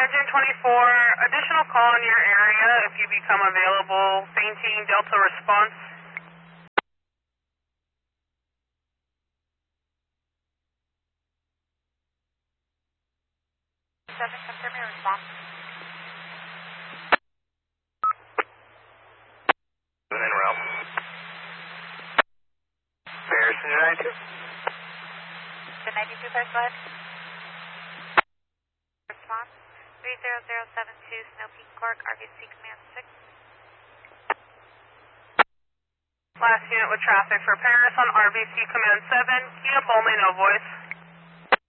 Engine 24, additional call in your area if you become available. Fainting, Delta response. 7, confirm your response. En route. Harrison, 92. The 92, first go ahead. Response, 30072, Snow Peak Cork, RVC Command 6. Last unit with traffic for Paris on RVC Command 7. Unit only, no voice.